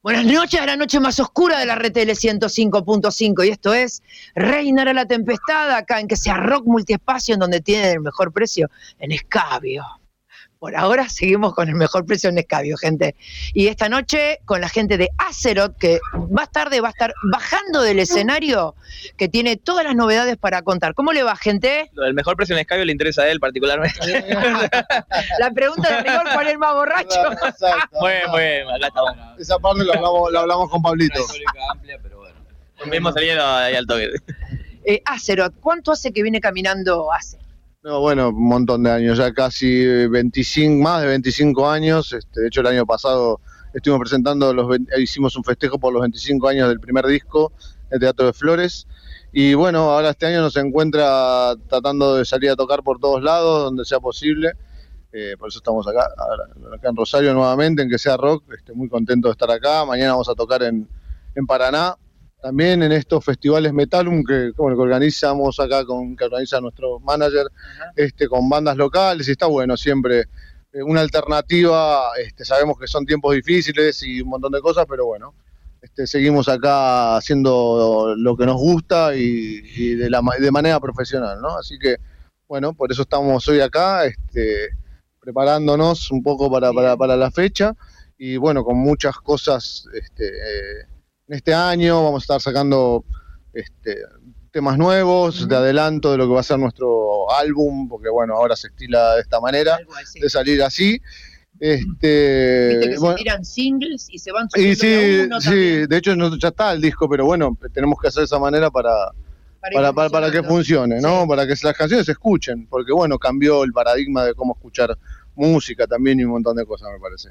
Buenas noches, a la noche más oscura de la RTL 105.5 y esto es Reinará la Tempestad, acá en que sea Rock Multiespacio, en donde tienen el mejor precio en Escabio. Por ahora seguimos con el mejor precio en Escabio, gente. Y esta noche con la gente de Azeroth, que va a estar bajando del escenario, que tiene todas las novedades para contar. ¿Cómo le va, gente? Lo del mejor precio en Escabio le interesa a él particularmente. La pregunta de rigor, ¿cuál es el más borracho? Exacto. Muy bien, acá estamos. Esa parte lo hablamos con Pablito. Amplia, pero bueno. Mismo salieron ahí al toque. Azeroth, ¿cuánto hace que viene caminando Azeroth? No, bueno, un montón de años, ya casi 25, más de 25 años. De hecho, el año pasado estuvimos presentando, hicimos un festejo por los 25 años del primer disco, el Teatro de Flores. Y bueno, ahora este año nos encuentra tratando de salir a tocar por todos lados, donde sea posible. Por eso estamos acá en Rosario nuevamente, en Que Sea Rock. Muy contento de estar acá. Mañana vamos a tocar en Paraná. También en estos festivales Metalum que organizamos acá, que organiza nuestro manager, con bandas locales, y está bueno siempre una alternativa. Sabemos que son tiempos difíciles y un montón de cosas, pero bueno, seguimos acá haciendo lo que nos gusta y de manera profesional, ¿no? Así que, bueno, por eso estamos hoy acá, preparándonos un poco para la fecha, y bueno, con muchas cosas en este año. Vamos a estar sacando temas nuevos, de adelanto de lo que va a ser nuestro álbum, porque bueno, ahora se estila de esta manera, de salir así. Viste que se tiran singles y se van subiendo de uno también. Sí, de hecho ya está el disco, pero bueno, tenemos que hacer de esa manera para que funcione, ¿no? Sí. Para que las canciones se escuchen, porque bueno, cambió el paradigma de cómo escuchar música también y un montón de cosas, me parece.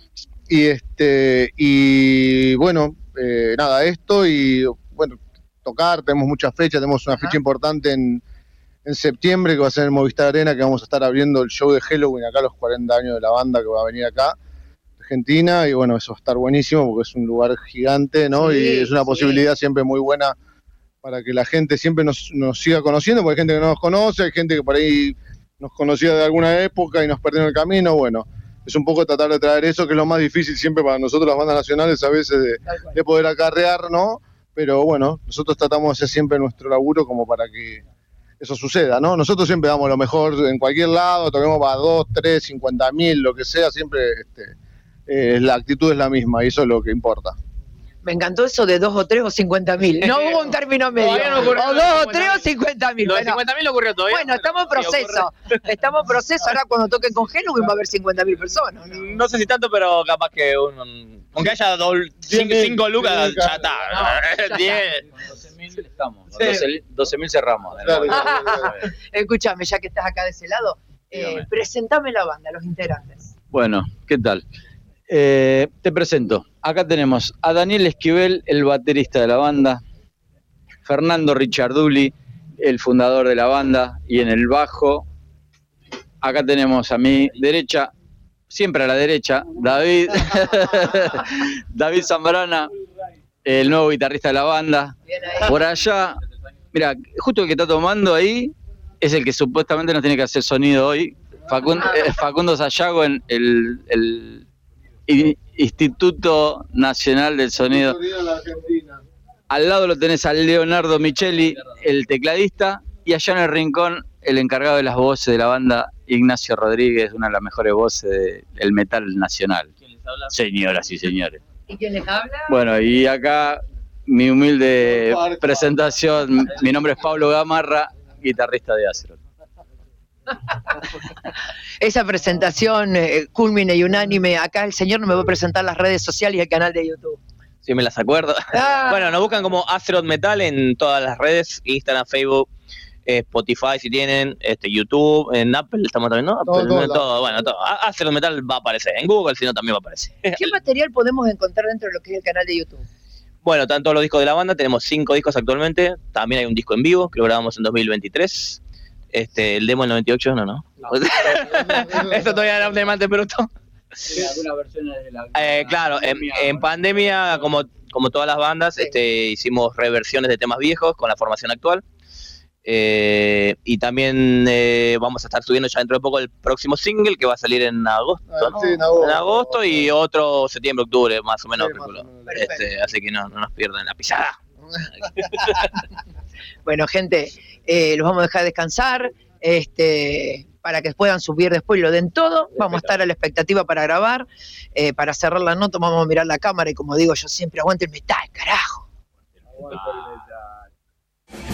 Y bueno, nada, esto y bueno, tocar, tenemos muchas fechas, tenemos una fecha importante en septiembre que va a ser en Movistar Arena, que vamos a estar abriendo el show de Halloween acá, los 40 años de la banda que va a venir acá, Argentina, y bueno, eso va a estar buenísimo porque es un lugar gigante, ¿no? Sí, y es una posibilidad siempre muy buena para que la gente siempre nos siga conociendo, porque hay gente que no nos conoce, hay gente que por ahí nos conocía de alguna época y nos perdió en el camino. Bueno, es un poco tratar de traer eso, que es lo más difícil siempre para nosotros las bandas nacionales a veces de poder acarrear, ¿no? Pero bueno, nosotros tratamos de hacer siempre nuestro laburo como para que eso suceda, ¿no? Nosotros siempre damos lo mejor en cualquier lado, toquemos para 2, 3, 50.000, lo que sea, siempre la actitud es la misma y eso es lo que importa. Me encantó eso de 2 o 3 o 50.000. No hubo un término medio. No ocurrió, o 2 o 3 o 50.000. Lo de 50.000 no ocurrió todavía. Bueno, estamos en proceso. Estamos en proceso. Ahora cuando toquen con Halloween va a haber 50.000 personas. No sé si tanto, pero capaz que aunque haya 5 lucas, ya está. 10. 12.000 estamos. 12.000 cerramos. Claro. Escúchame, ya que estás acá de ese lado, presentame la banda, los integrantes. Bueno, ¿qué tal? Te presento. Acá tenemos a Daniel Esquivel, el baterista de la banda, Fernando Richarduli, el fundador de la banda, y en el bajo, acá tenemos a mi derecha, siempre a la derecha, David Zambrana, el nuevo guitarrista de la banda. Por allá, mira, justo el que está tomando ahí es el que supuestamente nos tiene que hacer sonido hoy, Facundo Sayago, en el Instituto Nacional del Sonido. Al lado lo tenés a Leonardo Micheli, el tecladista, y allá en el rincón el encargado de las voces de la banda, Ignacio Rodríguez, una de las mejores voces del metal nacional. ¿Quién les habla? Señoras y señores. ¿Y quién les habla? Bueno, y acá mi humilde presentación, mi nombre es Pablo Gamarra, guitarrista de Azeroth. Esa presentación culmine y unánime. Acá el señor no me va a presentar las redes sociales y el canal de YouTube. Sí, me las acuerdo. Bueno, nos buscan como Azeroth Metal en todas las redes, Instagram, Facebook, Spotify si tienen, YouTube, en Apple estamos también, ¿no? Todo. Azeroth Metal va a aparecer, en Google si no también va a aparecer. ¿Qué material podemos encontrar dentro de lo que es el canal de YouTube? Bueno, están todos los discos de la banda, tenemos 5 discos actualmente, también hay un disco en vivo que lo grabamos en 2023. El demo del 98 no. Esto todavía era un diamante bruto. ¿Algunas versiones de la claro, en pandemia, como todas las bandas, hicimos reversiones de temas viejos con la formación actual. Y también vamos a estar subiendo ya dentro de poco el próximo single que va a salir en agosto, ¿no? Sí, en agosto y otro septiembre, octubre, más o menos. Sí, más o menos. Así que no nos pierdan la pisada. Bueno, gente, los vamos a dejar descansar, para que puedan subir después y lo den todo. Vamos a estar a la expectativa para grabar. Para cerrar la nota vamos a mirar la cámara y como digo yo siempre, aguante el metal, carajo.